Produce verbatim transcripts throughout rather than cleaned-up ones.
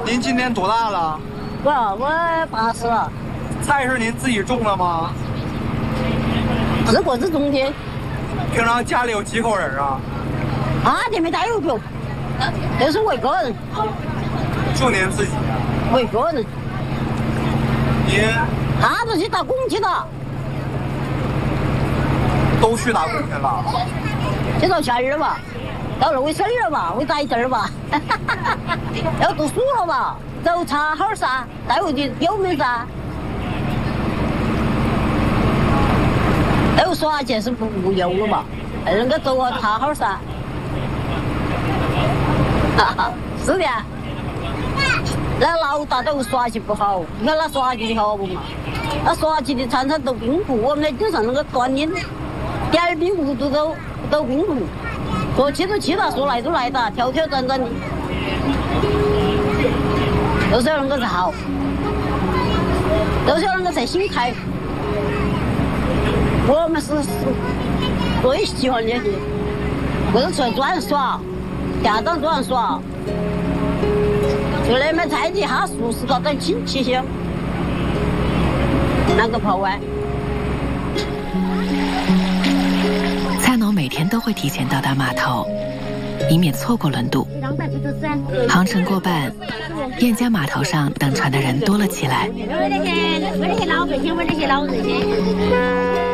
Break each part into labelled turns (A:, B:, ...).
A: 您今年多大了？
B: 我我八十了。
A: 菜是您自己种的吗？
B: 自个子种的。
A: 平常家里有几口人啊？
B: 啊，你没带有狗，这是我一个人。
A: 就您自己？
B: 我一个人。
A: 您？
B: 他们去打工去了。
A: 都去打工去了？
B: 去到县儿吧，到二位省儿吧，为打一阵儿吧。要读书了吧，走茶好噻，带回去有没噻？都耍去是不无忧了嘛，那个走啊茶好噻。哈哈，是的。那老大都耍起不好，你看他耍起的好不嘛？他耍起的常常都冰库，我们那经常那个锻炼，点儿冰库都都都冰库，说起都起了，说来都来的，挑挑战战的，都是那个才好，都是那个才心态。我们是是最喜欢这些，不是出来转耍，家长转耍。就那么菜地哈熟食到等亲戚些，那个跑完。
C: 菜农每天都会提前到达码头，以免错过轮渡。航程过半，燕家码头上等船的人多了起来。
B: 我那些我那些老百姓，我那些老人些。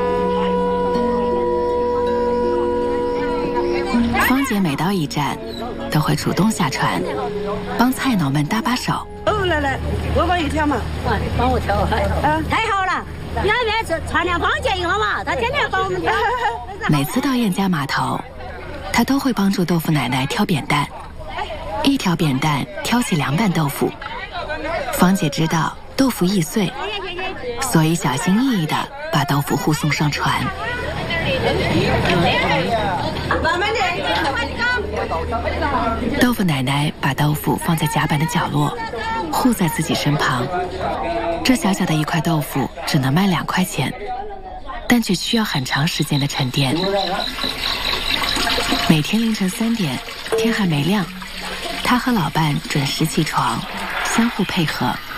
C: 芳姐每到一站，都会主动下船，帮菜农们搭把手。
D: 哦，来来，我帮你挑嘛。
B: 哇，帮我挑。
D: 啊，
B: 太好了！那边是船娘芳姐一个嘛，她天天帮我们挑。
C: 每次到燕家码头，她都会帮助豆腐奶奶挑扁担，一条扁担挑起两板豆腐。芳姐知道豆腐易碎，所以小心翼翼地把豆腐护送上船。
D: 慢慢的。
C: 豆腐奶奶把豆腐放在甲板的角落，护在自己身旁。这小小的一块豆腐只能卖两块钱，但却需要很长时间的沉淀。每天凌晨三点，天还没亮，她和老伴准时起床，相互配合。